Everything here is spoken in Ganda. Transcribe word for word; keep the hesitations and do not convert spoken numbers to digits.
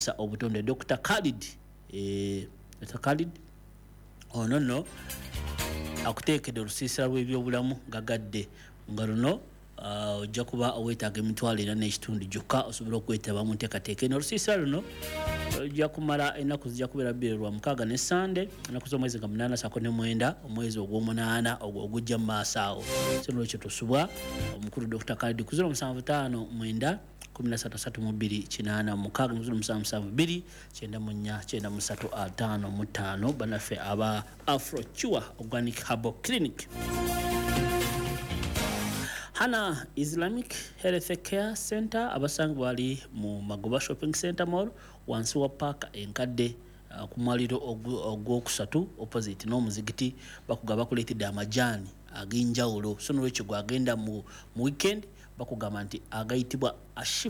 obutonde Doctor Khalid eh Doctor Khalid ono no akuteekedde olusiisira lw'ebyobulamu gagadde nga luno ojja kuba owetaaga emitwalo ena n'ekitundu gyokka osobola okwetaba mu nteekateeka eno. Olusiisira luno ojja kumala ennaku zijja kubeera bbiri lwa mukaaga ne Sande ennaku z'omwezi nga munaana ssaako ne mwenda omwezi ogw'omunaana ogwo ogujja mu maaso awo. So nolwekyo tusubwa omukulu Doctor Khalid ku ziro musanvu ttaano mwenda kumi na ssatu ssatu mu bbiri kinaana mukaaga mu ziro musanvu musanvu bbiri kyenda mu nnya kyenda mu ssatu ataano mu ttaano bannaffe aba Afro Cure Organic Herbal Clinic. Hana Islamic Health Care Center abasanga bali mu Magoba Shopping Center Mall wansi wa park enkadde uh, ku mwaliro ogwokusatu opposite n'omuzigiti bakugaba kuleetedde amajaani ag'enjawulo. So nolwekyo gwagenda mu, mu weekend bakugamba nti agayitibwa